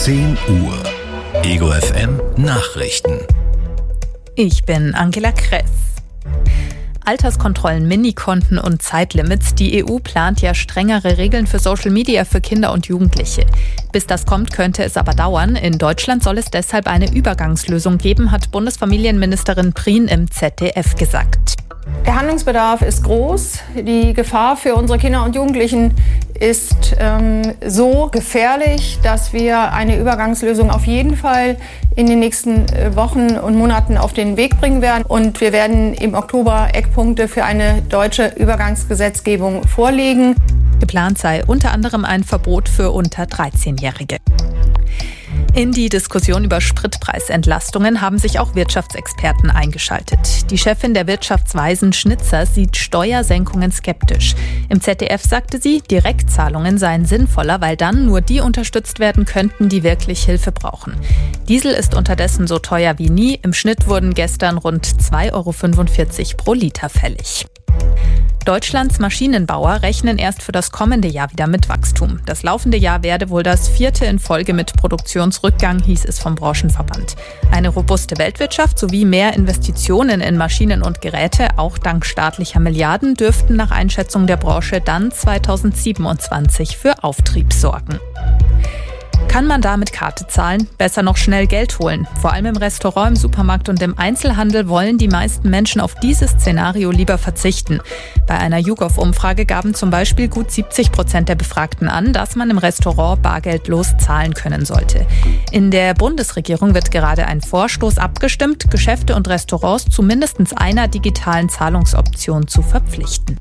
10 Uhr. Ego FM Nachrichten. Ich bin Angela Kress. Alterskontrollen, Minikonten und Zeitlimits. Die EU plant ja strengere Regeln für Social Media für Kinder und Jugendliche. Bis das kommt, könnte es aber dauern. In Deutschland soll es deshalb eine Übergangslösung geben, hat Bundesfamilienministerin Prien im ZDF gesagt. Der Handlungsbedarf ist groß. Die Gefahr für unsere Kinder und Jugendlichen ist so gefährlich, dass wir eine Übergangslösung auf jeden Fall in den nächsten Wochen und Monaten auf den Weg bringen werden. Und wir werden im Oktober Eckpunkte für eine deutsche Übergangsgesetzgebung vorlegen. Geplant sei unter anderem ein Verbot für unter 13-Jährige. In die Diskussion über Spritpreisentlastungen haben sich auch Wirtschaftsexperten eingeschaltet. Die Chefin der Wirtschaftsweisen Schnitzer sieht Steuersenkungen skeptisch. Im ZDF sagte sie, Direktzahlungen seien sinnvoller, weil dann nur die unterstützt werden könnten, die wirklich Hilfe brauchen. Diesel ist unterdessen so teuer wie nie. Im Schnitt wurden gestern rund 2,45 € pro Liter fällig. Deutschlands Maschinenbauer rechnen erst für das kommende Jahr wieder mit Wachstum. Das laufende Jahr werde wohl das 4. in Folge mit Produktionsrückgang, hieß es vom Branchenverband. Eine robuste Weltwirtschaft sowie mehr Investitionen in Maschinen und Geräte, auch dank staatlicher Milliarden, dürften nach Einschätzung der Branche dann 2027 für Auftrieb sorgen. Kann man da mit Karte zahlen? Besser noch schnell Geld holen. Vor allem im Restaurant, im Supermarkt und im Einzelhandel wollen die meisten Menschen auf dieses Szenario lieber verzichten. Bei einer YouGov-Umfrage gaben zum Beispiel gut 70% der Befragten an, dass man im Restaurant bargeldlos zahlen können sollte. In der Bundesregierung wird gerade ein Vorstoß abgestimmt, Geschäfte und Restaurants zu mindestens einer digitalen Zahlungsoption zu verpflichten.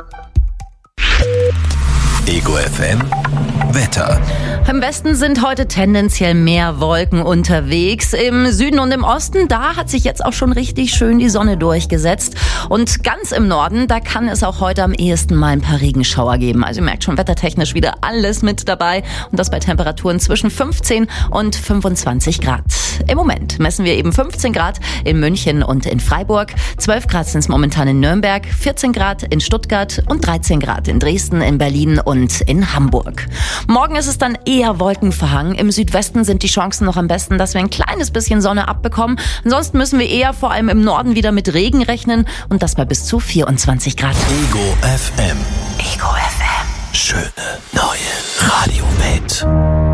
Ego FM Wetter. Im Westen sind heute tendenziell mehr Wolken unterwegs. Im Süden und im Osten, da hat sich jetzt auch schon richtig schön die Sonne durchgesetzt. Und ganz im Norden, da kann es auch heute am ehesten mal ein paar Regenschauer geben. Also ihr merkt schon, wettertechnisch wieder alles mit dabei. Und das bei Temperaturen zwischen 15 und 25 Grad. Im Moment messen wir eben 15 Grad in München und in Freiburg. 12 Grad sind es momentan in Nürnberg, 14 Grad in Stuttgart und 13 Grad in Dresden, in Berlin und in Hamburg. Morgen ist es dann eher wolkenverhangen. Im Südwesten sind die Chancen noch am besten, dass wir ein kleines bisschen Sonne abbekommen. Ansonsten müssen wir eher vor allem im Norden wieder mit Regen rechnen und das bei bis zu 24 Grad. Ego FM. Ego FM. Schöne neue Radiowelt.